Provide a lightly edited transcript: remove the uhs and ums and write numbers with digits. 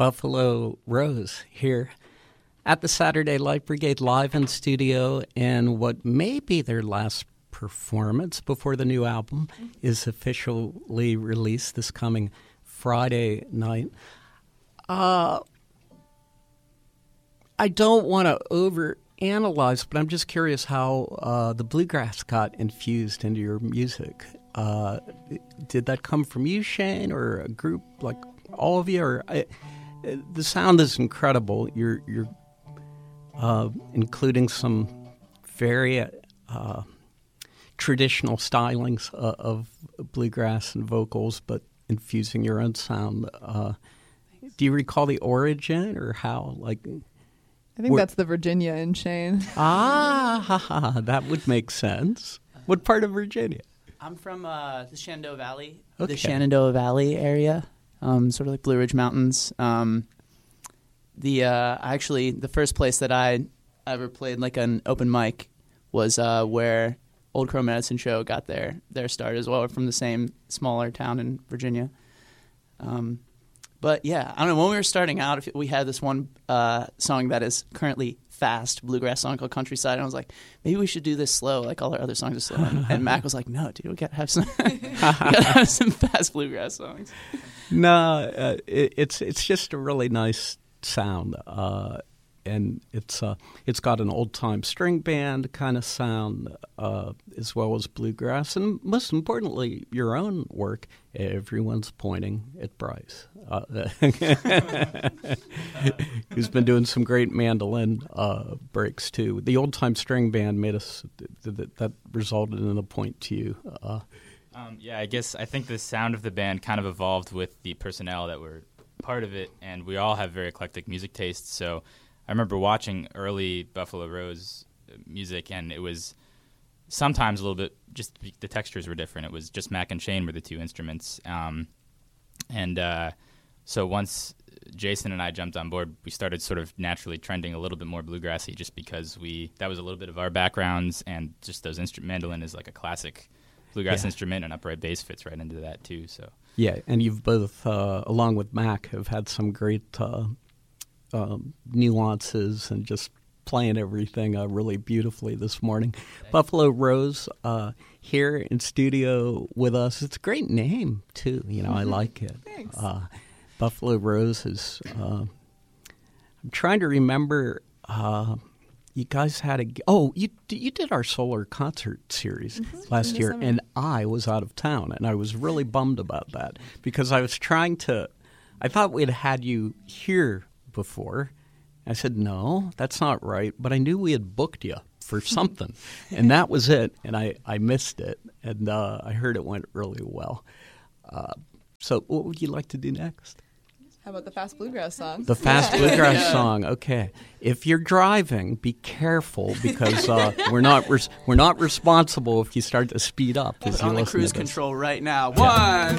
Buffalo Rose here at the Saturday Light Brigade live in studio, and what may be their last performance before the new album is officially released this coming Friday night. I don't want to overanalyze, but I'm just curious how the bluegrass got infused into your music. Did that come from you, Shane, or a group like all of you? Or the sound is incredible. You're including some very traditional stylings of bluegrass and vocals, but infusing your own sound. Do you recall the origin or how? Like, I think that's the Virginia in Shane. That would make sense. What part of Virginia? I'm from the Shenandoah Valley, Okay. the Shenandoah Valley area, sort of like Blue Ridge Mountains. The first place that I ever played like an open mic was where Old Crow Medicine Show got their start as well. We're from the same smaller town in Virginia. But yeah, I don't know, when we were starting out, we had this one song that is currently fast bluegrass song called Countryside, and I was like, maybe we should do this slow, like all our other songs are slow. And Mac was like, no, dude, we gotta have some fast bluegrass songs. No, it's just a really nice sound, and it's got an old time string band kind of sound, as well as bluegrass, and most importantly, your own work. Everyone's pointing at Bryce, who's been doing some great mandolin breaks too. The old time string band made us that resulted in a point to you. Yeah, I think the sound of the band kind of evolved with the personnel that were part of it, and we all have very eclectic music tastes. So I remember watching early Buffalo Rose music, and it was sometimes a little bit just the textures were different. It was just Mac and Shane were the two instruments. So once Jason and I jumped on board, we started sort of naturally trending a little bit more bluegrassy just because that was a little bit of our backgrounds, and just those mandolin is like a classic bluegrass instrument, and upright bass fits right into that too. So yeah, and you've both, along with Mac, have had some great nuances and just playing everything really beautifully this morning. Thanks. Buffalo Rose here in studio with us. It's a great name too. I like it. Thanks. Buffalo Rose is. I'm trying to remember. You guys had you did our solar concert series last year, and I was out of town, and I was really bummed about that because I was trying to. I thought we'd had you here before. I said, no, that's not right. But I knew we had booked you for something, and that was it. And I missed it, and I heard it went really well. So what would you like to do next? How about the fast bluegrass song? The fast bluegrass song. Okay. If you're driving, be careful because we're not responsible if you start to speed up. Put on the cruise control right now. 1,